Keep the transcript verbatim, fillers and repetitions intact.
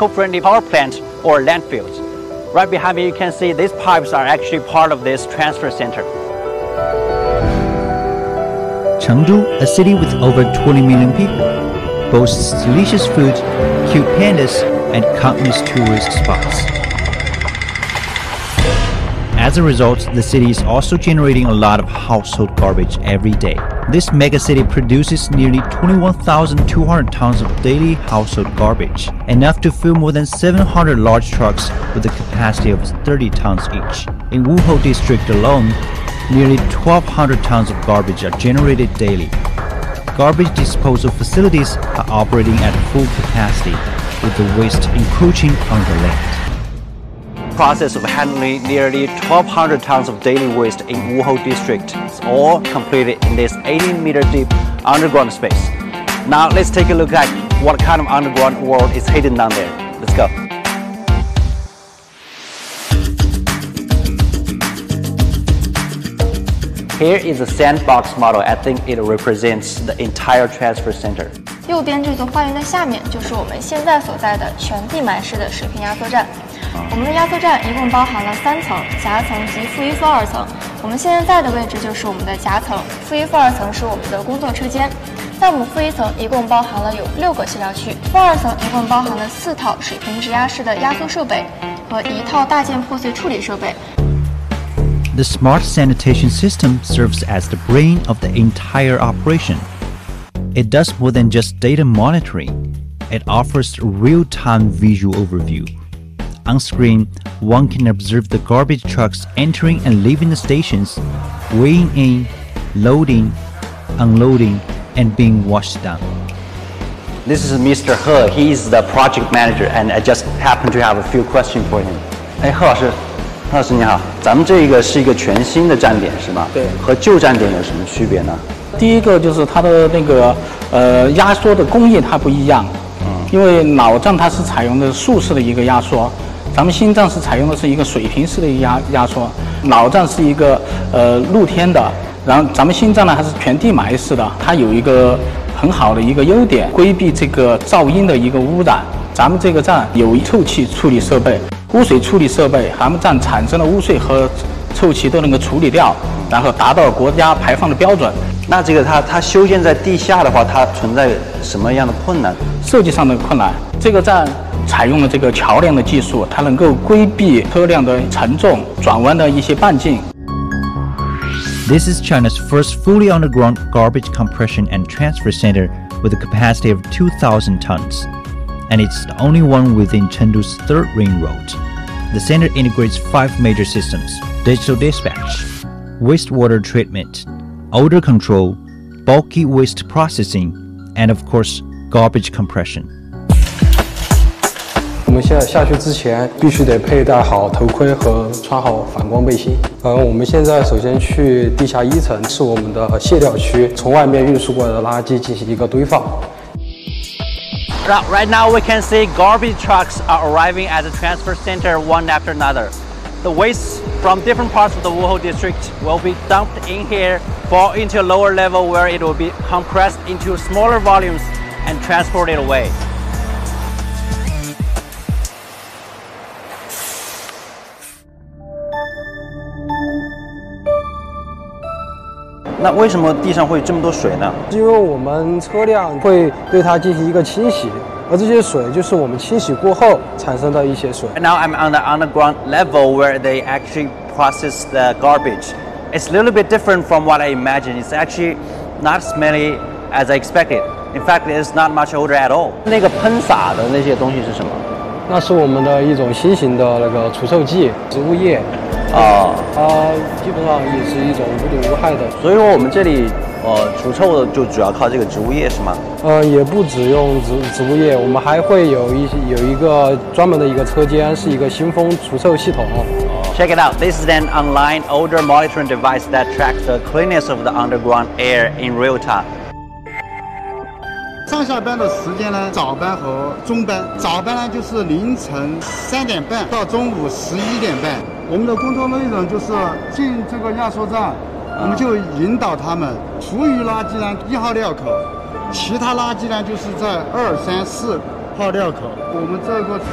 eco-friendly power plant or landfills. Right behind me, you can see these pipes are actually part of this transfer center. Chengdu, a city with over twenty million people, boasts delicious food, cute pandas, and countless tourist spots. As a result, the city is also generating a lot of household garbage every day. This megacity produces nearly twenty-one thousand two hundred tons of daily household garbage, enough to fill more than seven hundred large trucks with a capacity of thirty tons each. In Wuhou district alone, nearly twelve hundred tons of garbage are generated daily. Garbage disposal facilities are operating at full capacity, with the waste encroaching on the land. Process of handling nearly twelve hundred tons of daily waste in Wuhou district is all completed in this eighteen meter deep underground space. Now let's take a look at what kind of underground world is hidden down there. Let's go. Here is a sandbox model. I think it represents the entire transfer center. 右边这座花园的下面就是我们现在所在的全地埋式的水平压缩站。我们的压缩站一共包含了三层，夹层及负一、负二层。我们现在在的位置就是我们的夹层，负一、负二层是我们的工作车间。在我们负一层一共包含了有六个卸料区，负二层一共包含了四套水平直压式的压缩设备和一套大件破碎处理设备。 The smart sanitation system serves as the brain of the entire operation. It does more than just data monitoring. It offers a real-time visual overview. On screen, one can observe the garbage trucks entering and leaving the stations, weighing in, loading, unloading, and being washed down. This is Mister He. He is the project manager, and I just happen to have a few questions for him. 哎，贺老师，贺老师你好，咱们这个是一个全新的站点是吗？ 对。 和旧站点有什么区别呢？ 第一个就是它的那个呃压缩的工艺它不一样，嗯，因为老站它是采用的竖式的一个压缩。咱们新站是采用的是一个水平式的压压缩，老站是一个呃露天的，然后咱们新站呢还是全地埋式的，它有一个很好的一个优点，规避这个噪音的一个污染。咱们这个站有臭气处理设备、污水处理设备，咱们站产生的污水和臭气都能够处理掉，然后达到国家排放的标准。 那这个它它修建在地下的话，它存在什么样的困难？ 设计上的困难，这个站采用了这个桥梁的技术，它能够规避车辆的承重、转弯的一些半径。 This is China's first fully underground garbage compression and transfer center with a capacity of two thousand tons, and it's the only one within Chengdu's third ring road. The center integrates five major systems: digital dispatch, wastewater treatment, odor control, bulky waste processing, and of course, garbage compression. 我们现在下去之前必须得佩戴好头盔和穿好反光背心。呃，我们现在首先去地下一层，是我们的卸料区，从外面运输过来的垃圾进行一个堆放。 Right now we can see garbage trucks are arriving at the transfer center one after another. The waste from different parts of the Wuhou district will be dumped in here, fall into a lower level where it will be compressed into smaller volumes and transported away. 那为什么地上会有这么多水呢？ 因为我们车辆会对它进行一个清洗，而这些水就是我们清洗过后产生的一些水。 Now I'm on the underground level where they actually process the garbage. It's a little bit different from what I imagined. It's actually not smelly as I expected. In fact, there's not much odor at all. 那个喷洒的那些东西是什么？ 那是我们的一种新型的那个除臭剂，植物液。 哦， 它基本上也是一种无毒无害的。 所以说我们这里呃除臭的就主要靠这个植物液是吗？ 呃，也不只用植植物液，我们还会有一些有一个专门的一个车间，是一个新风除臭系统。 Check it out. This is an online odor monitoring device that tracks the cleanness of the underground air in real time. 上下班的时间呢，早班和中班。早班呢就是凌晨三点半到中午十一点半。我们的工作内容就是进这个压缩站，我们就引导他们，厨余垃圾呢一号料口，其他垃圾呢就是在二三四号料口。我们这个